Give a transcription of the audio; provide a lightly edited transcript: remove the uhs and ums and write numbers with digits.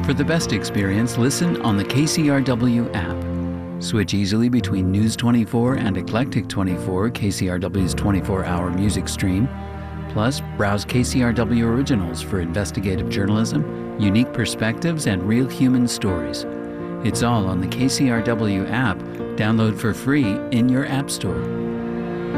For the best experience, listen on the KCRW app. Switch easily between News 24 and Eclectic 24, KCRW's 24-hour music stream. Plus, browse KCRW Originals for investigative journalism, unique perspectives, and real human stories. It's all on the KCRW app. Download for free in your app store.